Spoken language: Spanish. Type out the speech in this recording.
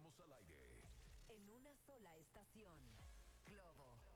Estamos al aire. En una sola estación. Globo